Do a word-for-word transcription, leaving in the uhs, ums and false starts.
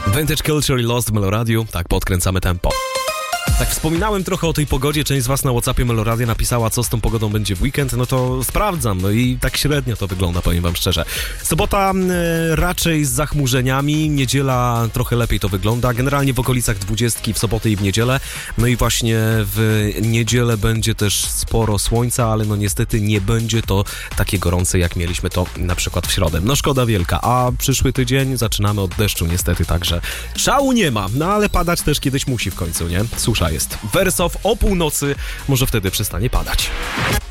Vintage Culture i Lost w Meloradiu. Tak, podkręcamy tempo. Tak, wspominałem trochę o tej pogodzie, część z was na WhatsAppie Meloradia napisała, co z tą pogodą będzie w weekend, no to sprawdzam, no i tak średnio to wygląda, powiem wam szczerze. Sobota e, raczej z zachmurzeniami, niedziela trochę lepiej to wygląda, generalnie w okolicach dwudziestki w sobotę i w niedzielę, no i właśnie w niedzielę będzie też sporo słońca, ale no niestety nie będzie to takie gorące, jak mieliśmy to na przykład w środę. No szkoda wielka, a przyszły tydzień zaczynamy od deszczu niestety, także szału nie ma, no ale padać też kiedyś musi w końcu, nie? Susza jest. Wersow o północy, może wtedy przestanie padać.